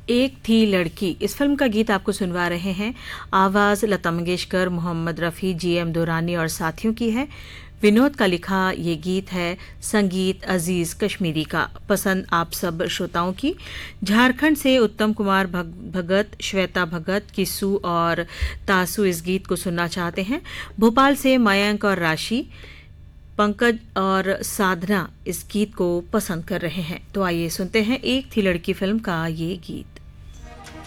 एक थी लड़की, इस फिल्म का गीत आपको सुनवा रहे हैं। आवाज़ लता मंगेशकर, मोहम्मद रफ़ी, GM दुरानी और साथियों की है। विनोद का लिखा ये गीत है, संगीत अजीज़ कश्मीरी का। पसंद आप सब श्रोताओं की। झारखंड से उत्तम कुमार भगत, श्वेता भगत, किस्सू और तासु इस गीत को सुनना चाहते हैं। भोपाल से मयंक और राशि, पंकज और साधना इस गीत को पसंद कर रहे हैं। तो आइए सुनते हैं एक थी लड़की फिल्म का ये गीत।